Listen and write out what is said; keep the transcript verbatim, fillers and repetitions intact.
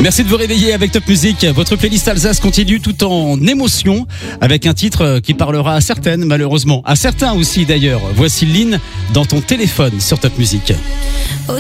Merci de vous réveiller avec Top Music. Votre playlist Alsace continue tout en émotion avec un titre qui parlera à certaines, malheureusement. À certains aussi d'ailleurs. Voici Lynn dans ton téléphone sur Top Music.